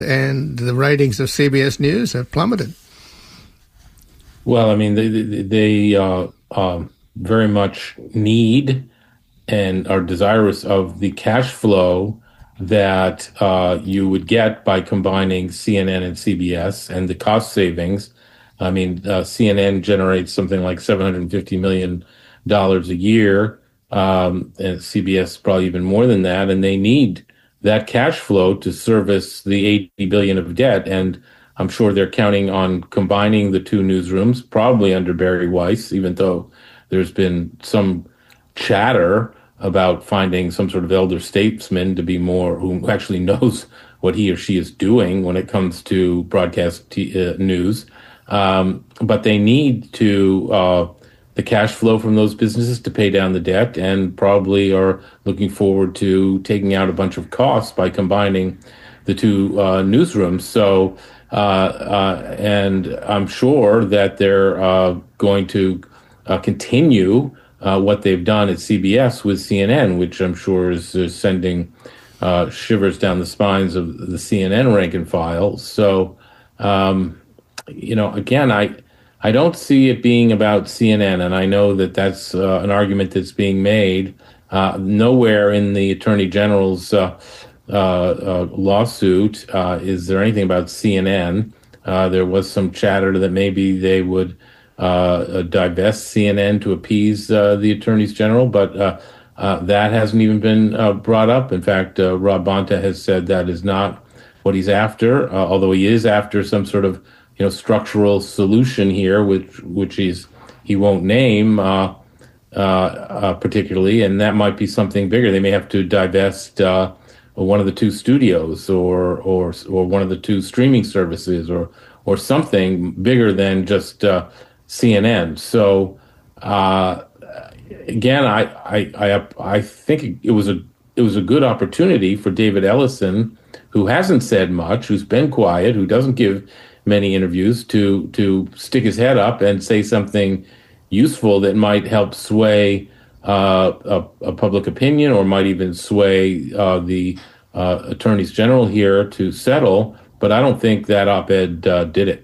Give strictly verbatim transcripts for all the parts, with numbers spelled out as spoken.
and the ratings of C B S News have plummeted. Well, I mean, they, they, they uh, uh, very much need and are desirous of the cash flow that uh, you would get by combining C N N and C B S and the cost savings. I mean, uh, C N N generates something like seven hundred fifty million dollars a year, um, and C B S probably even more than that, and they need that cash flow to service the eighty billion dollars of debt. And I'm sure they're counting on combining the two newsrooms, probably under Barry Weiss, even though there's been some chatter about finding some sort of elder statesman to be more, who actually knows what he or she is doing when it comes to broadcast t- uh, news. Um, but they need to uh, the cash flow from those businesses to pay down the debt, and probably are looking forward to taking out a bunch of costs by combining the two uh, newsrooms. So, uh, uh, and I'm sure that they're uh, going to uh, continue Uh, what they've done at C B S with C N N, which I'm sure is, is sending uh, shivers down the spines of the C N N rank and file. So, um, you know, again, I I don't see it being about C N N, and I know that that's uh, an argument that's being made. Uh, nowhere in the Attorney General's uh, uh, uh, lawsuit uh, is there anything about C N N. Uh, there was some chatter that maybe they would Uh, divest C N N to appease uh, the attorneys general, but uh, uh, that hasn't even been uh, brought up. In fact, uh, Rob Bonta has said that is not what he's after, uh, although he is after some sort of you know structural solution here, which which he's he won't name uh, uh, uh, particularly, and that might be something bigger. They may have to divest uh, one of the two studios, or or or one of the two streaming services, or or something bigger than just Uh, C N N. So uh, again, I, I I I think it was a it was a good opportunity for David Ellison, who hasn't said much, who's been quiet, who doesn't give many interviews, to to stick his head up and say something useful that might help sway uh, a, a public opinion, or might even sway uh, the uh, attorneys general here to settle. But I don't think that op-ed uh, did it.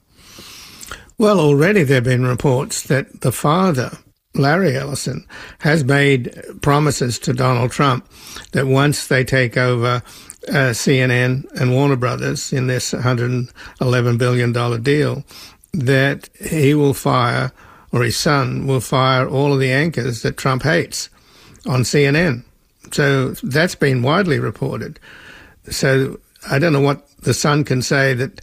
Well, already there have been reports that the father, Larry Ellison, has made promises to Donald Trump that once they take over uh, C N N and Warner Brothers in this one hundred eleven billion dollars deal, that he will fire, or his son will fire, all of the anchors that Trump hates on C N N. So that's been widely reported. So I don't know what the son can say that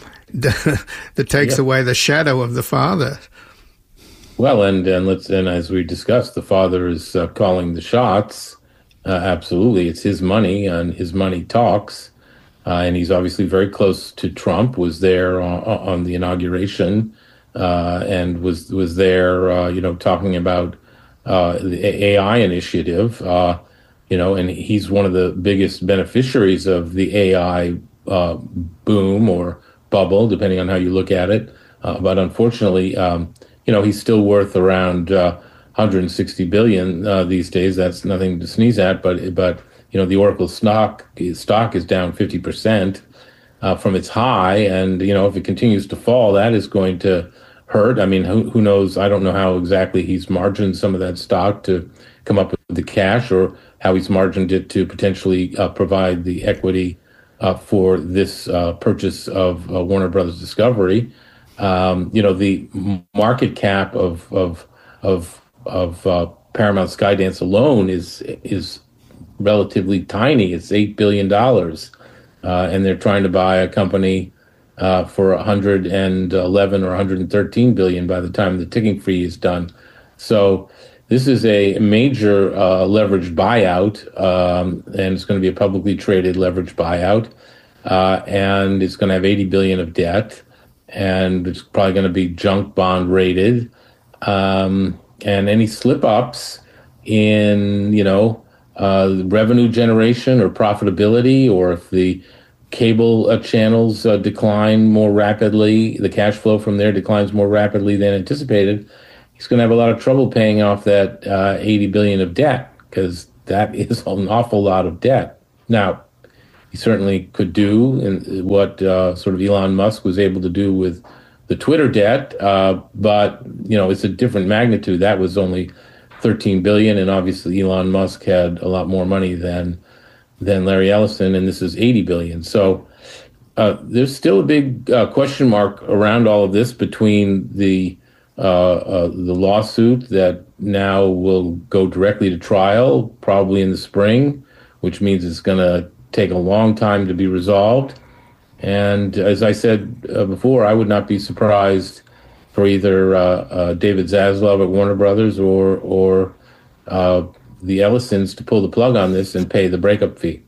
that takes yeah. away the shadow of the father. Well, and and let's and as we discussed, the father is uh, calling the shots. Uh, absolutely, it's his money, and his money talks. Uh, and he's obviously very close to Trump. Was there on, on the inauguration, uh, and was was there, uh, you know, talking about uh, the A I initiative. Uh, you know, and he's one of the biggest beneficiaries of the A I uh, boom or bubble, depending on how you look at it. Uh, but unfortunately, um, you know, he's still worth around uh, one hundred sixty billion dollars uh, these days. That's nothing to sneeze at. But but you know, the Oracle stock stock is down fifty percent uh, from its high, and you know, if it continues to fall, that is going to hurt. I mean, who who knows? I don't know how exactly he's margined some of that stock to come up with the cash, or how he's margined it to potentially uh, provide the equity Uh, for this uh, purchase of uh, Warner Brothers Discovery. Um, you know, the market cap of of of of uh, Paramount Skydance alone is is relatively tiny. It's eight billion dollars, uh, and they're trying to buy a company uh, for one hundred eleven or one hundred thirteen billion by the time the ticking fee is done. So this is a major uh, leveraged buyout, um, and it's going to be a publicly traded leveraged buyout, uh, and it's going to have eighty billion dollars of debt, and it's probably going to be junk bond rated. Um, and any slip ups in, you know, uh, revenue generation or profitability, or if the cable uh, channels uh, decline more rapidly, the cash flow from there declines more rapidly than anticipated, he's going to have a lot of trouble paying off that uh, eighty billion dollars of debt, because that is an awful lot of debt. Now, he certainly could do, and what uh, sort of Elon Musk was able to do with the Twitter debt. Uh, but you know, it's a different magnitude. That was only thirteen billion dollars, and obviously Elon Musk had a lot more money than than Larry Ellison, and this is eighty billion dollars. So uh, there's still a big uh, question mark around all of this between the uh, uh, the lawsuit that now will go directly to trial, probably in the spring, which means it's going to take a long time to be resolved. And as I said uh, before, I would not be surprised for either uh, uh, David Zaslav at Warner Brothers or or uh, the Ellisons to pull the plug on this and pay the breakup fee.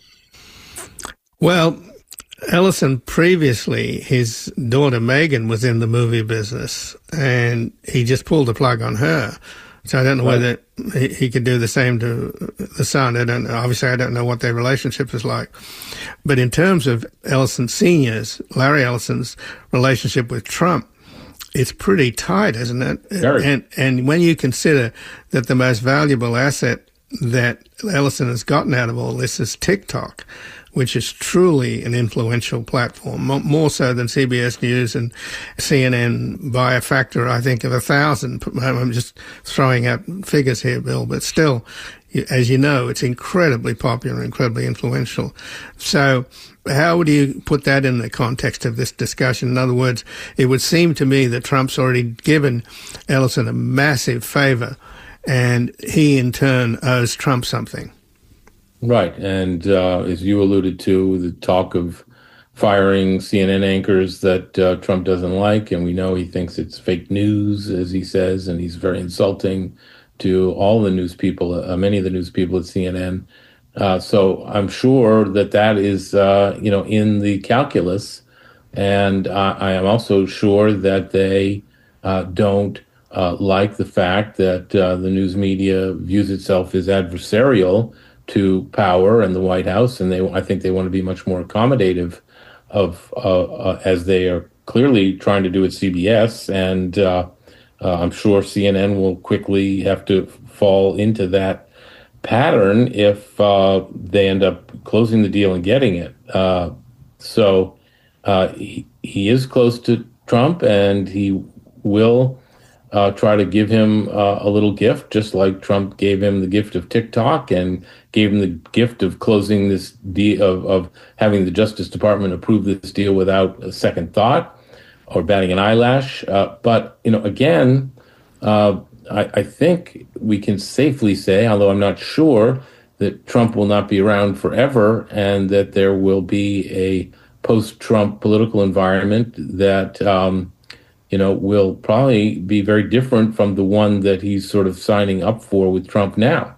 Well, Ellison previously, his daughter Megan was in the movie business, and he just pulled the plug on her. So I don't know right. whether he, he could do the same to the son. I don't know. Obviously, I don't know what their relationship is like. But in terms of Ellison Senior's, Larry Ellison's relationship with Trump, it's pretty tight, isn't it? Very. And and when you consider that the most valuable asset that Ellison has gotten out of all this is TikTok, which is truly an influential platform, more so than C B S News and C N N by a factor, I think, of a thousand. I'm just throwing out figures here, Bill, but still, as you know, it's incredibly popular, incredibly influential. So how would you put that in the context of this discussion? In other words, it would seem to me that Trump's already given Ellison a massive favor, and he in turn owes Trump something. Right. And uh, as you alluded to, the talk of firing C N N anchors that uh, Trump doesn't like, and we know he thinks it's fake news, as he says, and he's very insulting to all the news people, uh, many of the news people at C N N. Uh, so I'm sure that that is, uh, you know, in the calculus. And uh, I am also sure that they uh, don't uh, like the fact that uh, the news media views itself as adversarial to power and the White House, and they, I think they want to be much more accommodative of, uh, uh, as they are clearly trying to do at C B S, and uh, uh, I'm sure C N N will quickly have to fall into that pattern if uh, they end up closing the deal and getting it. Uh, so uh, he, he is close to Trump, and he will Uh, try to give him uh, a little gift, just like Trump gave him the gift of TikTok and gave him the gift of closing this deal, of, of having the Justice Department approve this deal without a second thought or batting an eyelash. Uh, but, you know, again, uh, I, I think we can safely say, although I'm not sure, that Trump will not be around forever and that there will be a post-Trump political environment that um, you know, will probably be very different from the one that he's sort of signing up for with Trump now.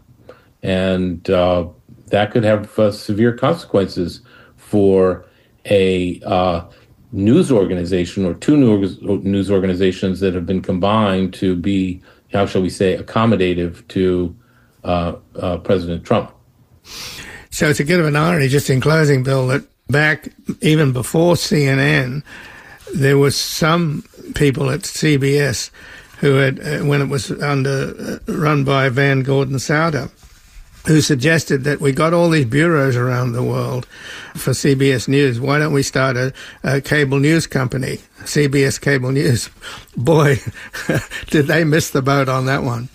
And uh, that could have uh, severe consequences for a uh, news organization or two news organizations that have been combined to be, how shall we say, accommodative to uh, uh, President Trump. So it's a bit of an irony, just in closing, Bill, that back even before C N N, there was some people at C B S who had, uh, when it was under uh, run by Van Gordon Sauder, who suggested that we got all these bureaus around the world for C B S News. Why don't we start a, a cable news company, C B S Cable News? Boy, did they miss the boat on that one.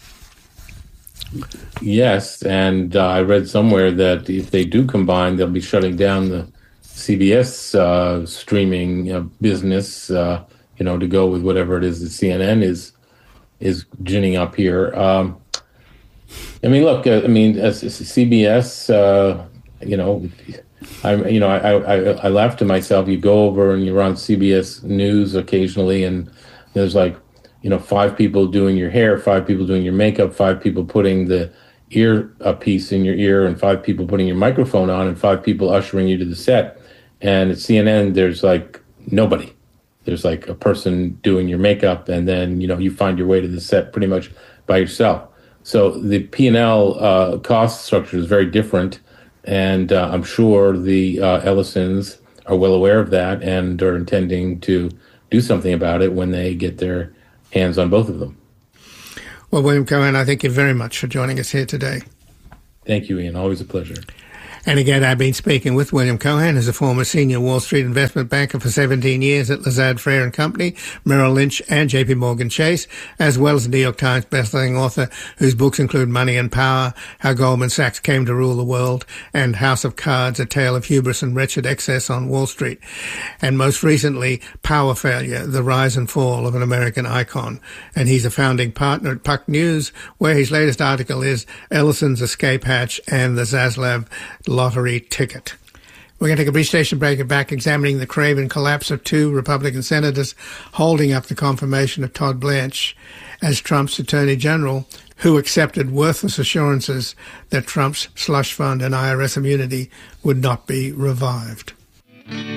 Yes, and uh, I read somewhere that if they do combine, they'll be shutting down the C B S uh, streaming uh, business, uh, you know, to go with whatever it is that C N N is is ginning up here. Um, I mean, look, uh, I mean, as, as C B S, uh, you know, I, you know, I, I, I laugh to myself. You go over and you're on C B S News occasionally, and there's like, you know, five people doing your hair, five people doing your makeup, five people putting the ear a piece in your ear, and five people putting your microphone on, and five people ushering you to the set. And at C N N, there's like nobody. There's like a person doing your makeup, and then, you know, you find your way to the set pretty much by yourself. So the P and L uh, cost structure is very different, and uh, I'm sure the uh, Ellisons are well aware of that and are intending to do something about it when they get their hands on both of them. Well, William Cohen, I thank you very much for joining us here today. Thank you, Ian. Always a pleasure. And again, I've been speaking with William Cohan, who's a former senior Wall Street investment banker for seventeen years at Lazard Frères and Company, Merrill Lynch and J P Morgan Chase, as well as a New York Times bestselling author whose books include Money and Power, How Goldman Sachs Came to Rule the World, and House of Cards, A Tale of Hubris and Wretched Excess on Wall Street. And most recently, Power Failure, The Rise and Fall of an American Icon. And he's a founding partner at Puck News, where his latest article is Ellison's Escape Hatch and the Zaslav Lottery Ticket. We're going to take a brief station break and back examining the craven collapse of two Republican senators holding up the confirmation of Todd Blanche as Trump's Attorney General, who accepted worthless assurances that Trump's slush fund and I R S immunity would not be revived.